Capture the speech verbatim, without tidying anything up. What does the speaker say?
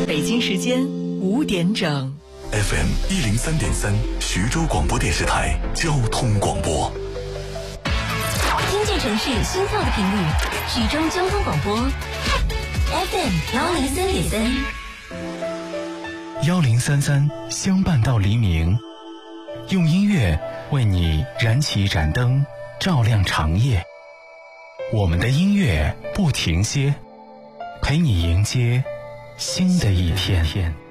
北京时间五点整。 F M 一零三点三，徐州广播电视台交通广播。 听见城市心跳的频率，徐州交通广播 F M 幺零三点三。 幺零三三相伴到黎明，用音乐为你燃起一盏灯，照亮长夜。我们的音乐不停歇，陪你迎接新的一天。